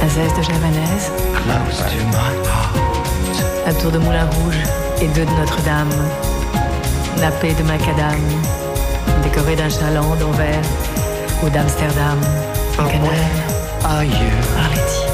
zeste de Javanaise, close to my heart. la tour de Moulin Rouge et deux de Notre-Dame, nappé de macadam, décoré d'un chaland d'Anvers ou d'Amsterdam, en But canal, where are you? Arletty.